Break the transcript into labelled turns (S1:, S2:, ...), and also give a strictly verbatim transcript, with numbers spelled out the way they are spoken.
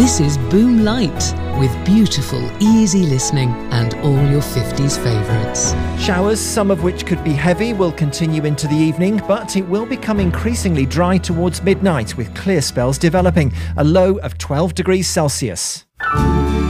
S1: This is Boom Light, with beautiful, easy listening and all your fifties favourites.
S2: Showers, some of which could be heavy, will continue into the evening, but it will become increasingly dry towards midnight with clear spells developing, a low of twelve degrees Celsius.